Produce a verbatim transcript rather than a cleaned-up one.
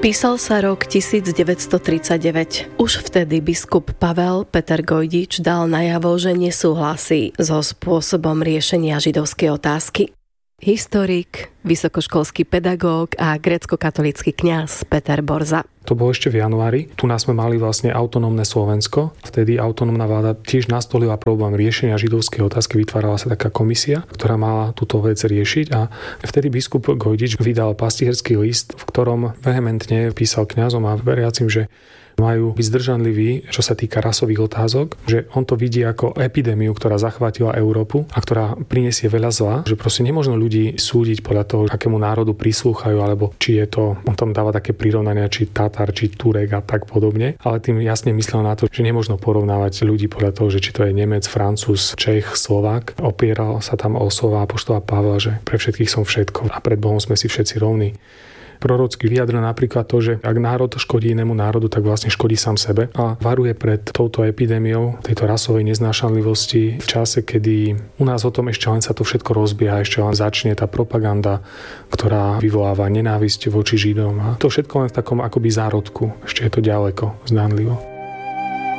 Písal sa rok devätnásťtridsaťdeväť. Už vtedy biskup Pavel Peter Gojdič dal najavo, že nesúhlasí so spôsobom riešenia židovskej otázky. Historik, vysokoškolský pedagóg a grécko-katolícky kňaz Peter Borza. To bolo ešte v januári. Tu nás sme mali vlastne autonómne Slovensko. Vtedy autonómna vláda tiež nastolila problém riešenia židovskej otázky. Vytvárala sa taká komisia, ktorá mala túto vec riešiť a vtedy biskup Gojdič vydal pastierský list, v ktorom vehementne písal kňazom a veriacim, že majú byť zdržanliví, čo sa týka rasových otázok, že on to vidí ako epidémiu, ktorá zachvátila Európu a ktorá prinesie veľa zla, že proste nemôžno ľudí súdiť podľa toho, akému národu prislúchajú, alebo či je to, on tam dáva také prirovnania, či Tatar, či Turek a tak podobne, ale tým jasne myslel na to, že nemôžno porovnávať ľudí podľa toho, že či to je Nemec, Francúz, Čech, Slovák. Opieral sa tam o slova apoštola Pavla, že pre všetkých som všetko a pred Bohom sme si všetci rovní. Prorocky vyjadril napríklad to, že ak národ škodí inému národu, tak vlastne škodí sám sebe a varuje pred touto epidémiou, tejto rasovej neznášanlivosti v čase, kedy u nás o tom ešte len sa to všetko rozbieha, ešte len začne tá propaganda, ktorá vyvoláva nenávisť voči Židom a to všetko len v takom akoby zárodku, ešte je to ďaleko, zdánlivo.